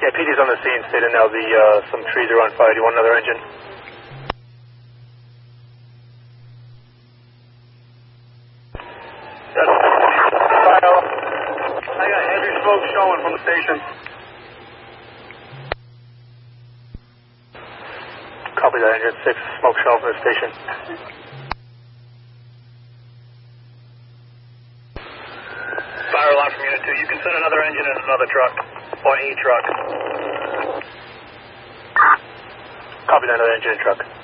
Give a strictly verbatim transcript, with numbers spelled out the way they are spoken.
Yeah, P D's on the scene, stating now the, uh, some trees are on fire. Do you want another engine? That's fire. I got heavy smoke showing from the station. Copy that, engine six, smoke showing from the station. Fire alarm from unit two. You can send another engine in another truck, or a truck. Copy that, another engine and truck.